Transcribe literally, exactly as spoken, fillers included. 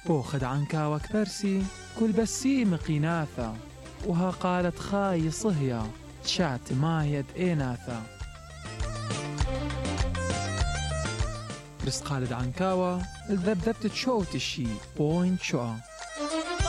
بوخد عنكاوة كبرسي كل بسي مقيناثا وها قالت خاي صهيا شات مايد إيناثا بس قالد عنكاوة الذبذبت تشوت الشي بوين شوى